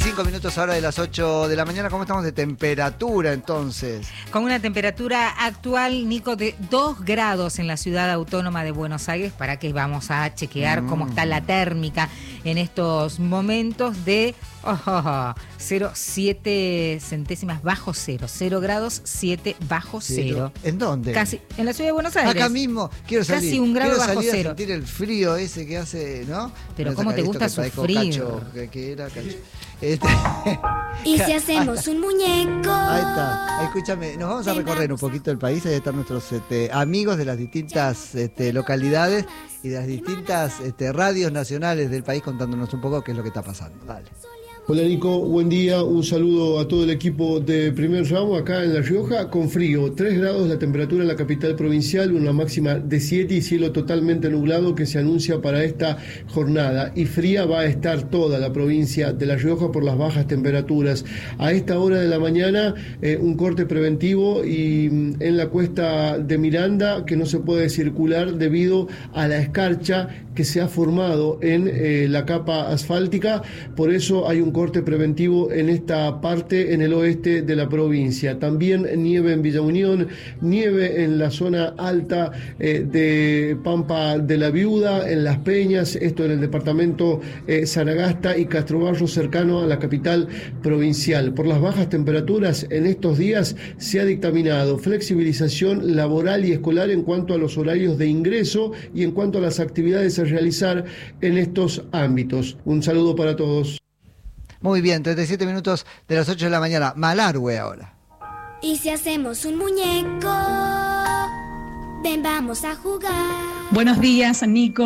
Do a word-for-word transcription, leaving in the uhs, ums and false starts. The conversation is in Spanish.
Cinco minutos ahora de las ocho de la mañana. ¿Cómo estamos de temperatura entonces? Con una temperatura actual, Nico, de dos grados en la ciudad autónoma de Buenos Aires. ¿Para qué vamos a chequear mm. cómo está la térmica en estos momentos? De oh, oh, oh, cero coma siete centésimas bajo cero. cero grados siete bajo cero. ¿En dónde? Casi, en la ciudad de Buenos Aires. Acá mismo. Quiero salir. Casi un grado quiero bajo salir cero. A sentir el frío ese que hace, ¿no? Pero ¿cómo te gusta sufrir? Cacho, que, que era cacho. Este... ¿Y si hacemos un muñeco? Ahí está. Escúchame, nos vamos a recorrer un poquito el país. Ahí están nuestros este, amigos de las distintas este, localidades y de las distintas este, radios nacionales del país contándonos un poco qué es lo que está pasando. Dale. Hola Nico, buen día, un saludo a todo el equipo de Primer Ramo acá en La Rioja, con frío, tres grados la temperatura en la capital provincial, una máxima de siete y cielo totalmente nublado que se anuncia para esta jornada, y fría va a estar toda la provincia de La Rioja por las bajas temperaturas. A esta hora de la mañana eh, un corte preventivo y en la cuesta de Miranda que no se puede circular debido a la escarcha que se ha formado en eh, la capa asfáltica, por eso hay un corte preventivo en esta parte en el oeste de la provincia. También nieve en Villa Unión, nieve en la zona alta eh, de Pampa de la Viuda, en Las Peñas, esto en el departamento eh, Saragasta y Castrobarro, cercano a la capital provincial. Por las bajas temperaturas en estos días se ha dictaminado flexibilización laboral y escolar en cuanto a los horarios de ingreso y en cuanto a las actividades a realizar en estos ámbitos. Un saludo para todos. Muy bien, treinta y siete minutos de las ocho de la mañana. Malargüe ahora. ¿Y si hacemos un muñeco? Ven, vamos a jugar. Buenos días, Nico.